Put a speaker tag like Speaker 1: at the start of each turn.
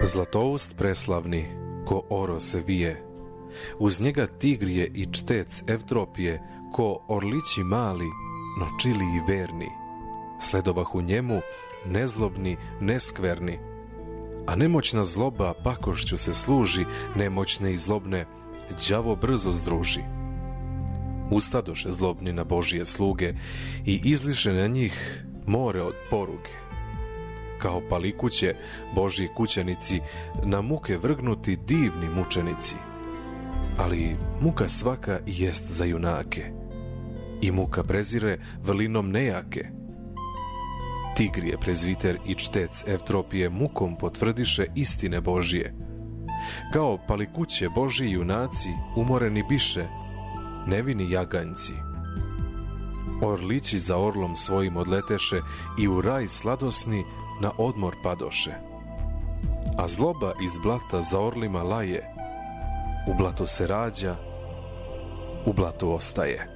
Speaker 1: Zlatoust preslavni, ko oro se vije, uz njega tigrije i čtec Evtropije, ko orlići mali, no čili i verni. Sledovahu njemu, nezlobni, neskverni, a nemoćna zloba pakošću se služi, nemoćne i zlobne đavo brzo združi. Ustadoše zlobni na Božije sluge i izliše na njih more od poruge. Kao palikuće, Božji kućanici, na muke vrgnuti divni mučenici. Ali muka svaka jest za junake, i muka prezire vrlinom nejake. Tigrije, prezviter i čtec Evtropije mukom potvrdiše istine Božije. Kao palikuće Božji junaci umoreni biše, nevini jaganjci. Orlići za orlom svojim odleteše i u raj sladosni na odmor padoše. A zloba iz blata za orlima laje, u blatu se rađa, u blatu ostaje.